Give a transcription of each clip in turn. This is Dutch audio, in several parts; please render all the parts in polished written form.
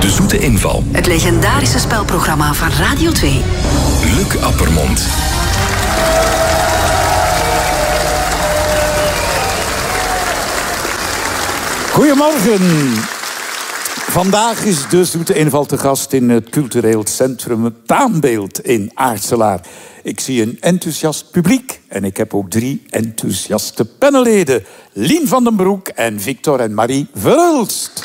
De Zoete Inval. Het legendarische spelprogramma van Radio 2. Luc Appermond. Goedemorgen. Vandaag is de Zoete Inval te gast in het cultureel centrum Het Taanbeeld in Aartselaar. Ik zie een enthousiast publiek en ik heb ook 3 enthousiaste panelleden. Lien van den Broek en Victor en Marie Verhulst.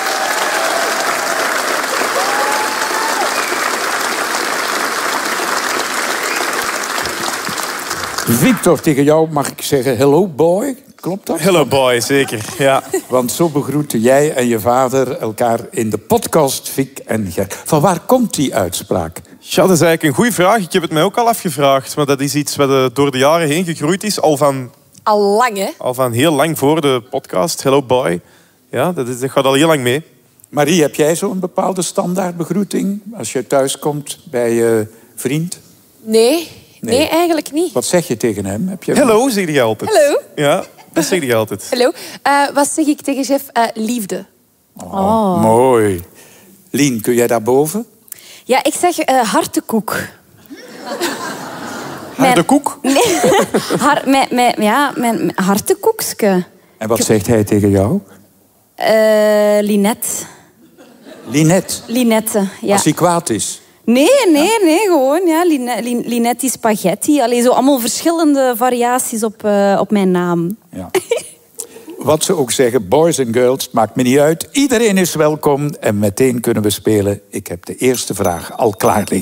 Victor, tegen jou mag ik zeggen hello boy. Klopt dat? Hello boy, zeker, ja. Want zo begroeten jij en je vader elkaar in de podcast Vic en Ger. Van waar komt die uitspraak? Ja, dat is eigenlijk een goede vraag. Ik heb het mij ook al afgevraagd. Maar dat is iets wat door de jaren heen gegroeid is. Al lang, hè? Al van heel lang voor de podcast. Hello boy. Ja, dat gaat al heel lang mee. Marie, heb jij zo'n bepaalde standaard begroeting als je thuis komt bij je vriend? Nee, eigenlijk niet. Wat zeg je tegen hem? Heb je... Hello, zeg je altijd. Hallo. Ja, dat zeg je altijd. Hallo. Wat zeg ik tegen chef? Liefde. Oh, mooi. Lien, kun jij daarboven? Ja, ik zeg hartekoek. Hartekoek? Nee, mijn hartekoekske. En wat zegt hij tegen jou? Linette. Linette, ja. Als hij kwaad is? Nee, gewoon. Ja, Linetti spaghetti. Allee, zo allemaal verschillende variaties op mijn naam. Ja. Wat ze ook zeggen, boys en girls, maakt me niet uit. Iedereen is welkom en meteen kunnen we spelen. Ik heb de eerste vraag al klaar liggen.